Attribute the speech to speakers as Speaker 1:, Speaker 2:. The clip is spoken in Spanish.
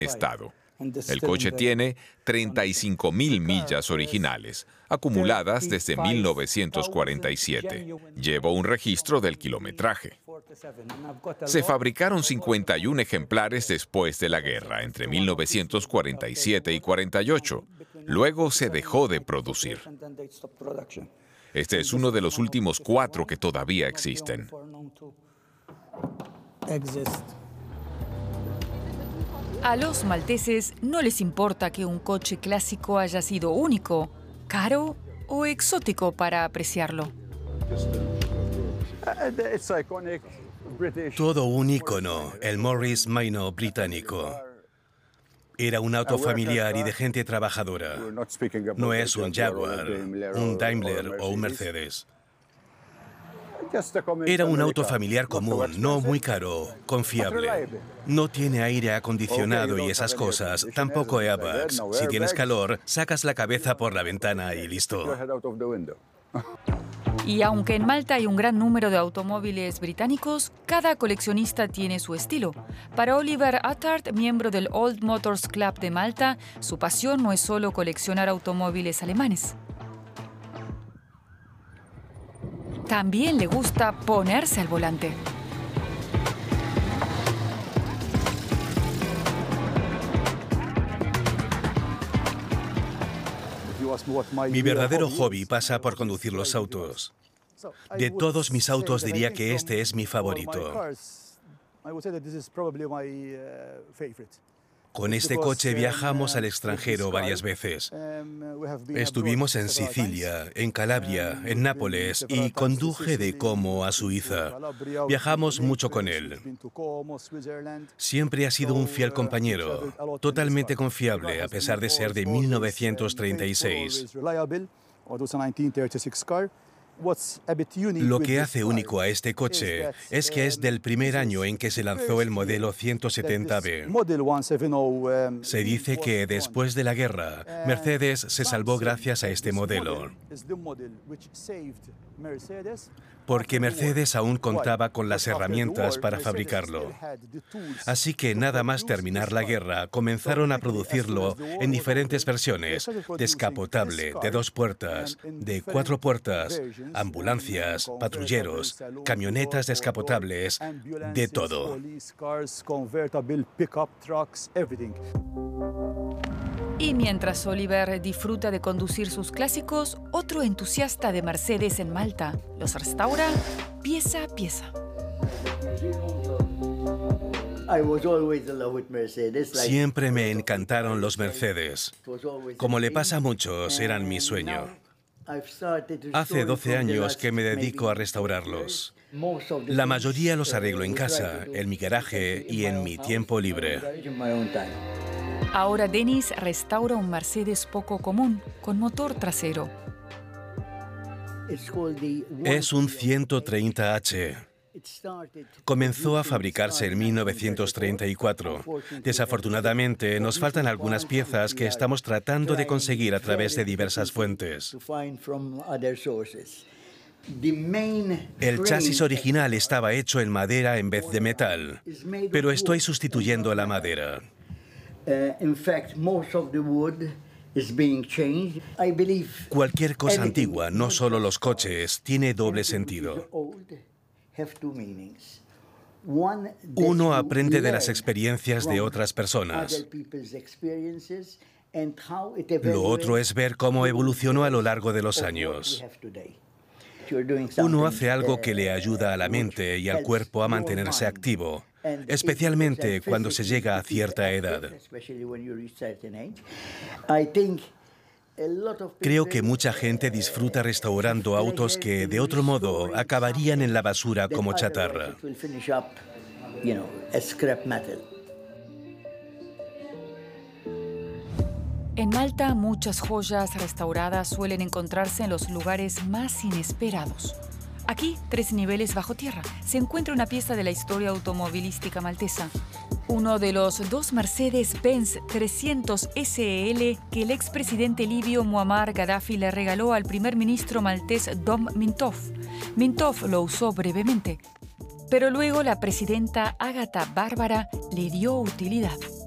Speaker 1: estado. El coche tiene 35.000 millas originales, acumuladas desde 1947. Lleva un registro del kilometraje. Se fabricaron 51 ejemplares después de la guerra, entre 1947 y 48. Luego se dejó de producir. Este es uno de los últimos 4 que todavía existen.
Speaker 2: A los malteses no les importa que un coche clásico haya sido único, caro o exótico para apreciarlo.
Speaker 3: Todo un ícono, el Morris Minor británico. Era un auto familiar y de gente trabajadora. No es un Jaguar, un Daimler o un Mercedes. Era un auto familiar común, no muy caro, confiable. No tiene aire acondicionado y esas cosas, tampoco airbags. Si tienes calor, sacas la cabeza por la ventana y listo.
Speaker 2: Y aunque en Malta hay un gran número de automóviles británicos, cada coleccionista tiene su estilo. Para Oliver Attard, miembro del Old Motors Club de Malta, su pasión no es solo coleccionar automóviles alemanes. También le gusta ponerse al volante.
Speaker 3: Mi verdadero hobby pasa por conducir los autos. De todos mis autos diría que este es mi favorito. Con este coche viajamos al extranjero varias veces. Estuvimos en Sicilia, en Calabria, en Nápoles y conduje de Como a Suiza. Viajamos mucho con él. Siempre ha sido un fiel compañero, totalmente confiable a pesar de ser de 1936. Lo que hace único a este coche es que es del primer año en que se lanzó el modelo 170B. Se dice que después de la guerra, Mercedes se salvó gracias a este modelo. Porque Mercedes aún contaba con las herramientas para fabricarlo. Así que nada más terminar la guerra, comenzaron a producirlo en diferentes versiones: descapotable, de 2 puertas, de 4 puertas, ambulancias, patrulleros, camionetas descapotables, de todo.
Speaker 2: Y mientras Oliver disfruta de conducir sus clásicos, otro entusiasta de Mercedes en Malta los restaura pieza a pieza.
Speaker 3: Siempre me encantaron los Mercedes. Como le pasa a muchos, eran mi sueño. Hace 12 años que me dedico a restaurarlos. La mayoría los arreglo en casa, en mi garaje y en mi tiempo libre.
Speaker 2: Ahora Dennis restaura un Mercedes poco común, con motor trasero.
Speaker 3: Es un 130H. Comenzó a fabricarse en 1934. Desafortunadamente, nos faltan algunas piezas que estamos tratando de conseguir a través de diversas fuentes. El chasis original estaba hecho en madera en vez de metal, pero estoy sustituyendo la madera. Cualquier cosa antigua, no solo los coches, tiene doble sentido. Uno aprende de las experiencias de otras personas. Lo otro es ver cómo evolucionó a lo largo de los años. Uno hace algo que le ayuda a la mente y al cuerpo a mantenerse activo, especialmente cuando se llega a cierta edad. Creo que mucha gente disfruta restaurando autos que, de otro modo, acabarían en la basura como chatarra.
Speaker 2: En Malta, muchas joyas restauradas suelen encontrarse en los lugares más inesperados. Aquí, 3 niveles bajo tierra, se encuentra una pieza de la historia automovilística maltesa. Uno de los 2 Mercedes-Benz 300 SEL que el expresidente libio Muammar Gaddafi le regaló al primer ministro maltés Dom Mintoff. Mintoff lo usó brevemente, pero luego la presidenta Ágata Bárbara le dio utilidad.